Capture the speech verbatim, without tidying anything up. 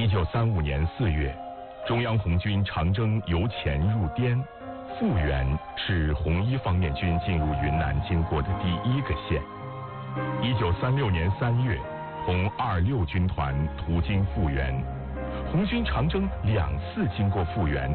一九三五年四月，中央红军长征由黔入滇，阜源是红一方面军进入云南经过的第一个县。一九三六年三月，红二六军团途经阜源，红军长征两次经过阜源，